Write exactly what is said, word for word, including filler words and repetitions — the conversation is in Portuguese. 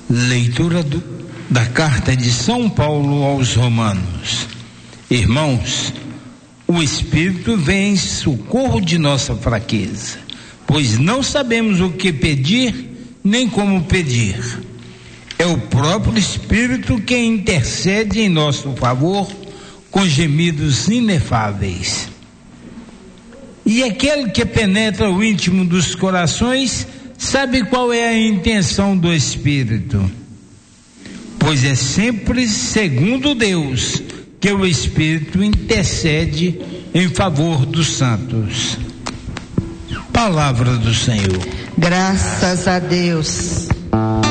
Leitura do, da carta de São Paulo aos Romanos. Irmãos, o Espírito vem em socorro de nossa fraqueza, pois não sabemos o que pedir, nem como pedir. É o próprio Espírito quem intercede em nosso favor com gemidos inefáveis. E aquele que penetra o íntimo dos corações sabe qual é a intenção do Espírito, pois é sempre segundo Deus que o Espírito intercede em favor dos santos. Palavra do Senhor. Graças a Deus.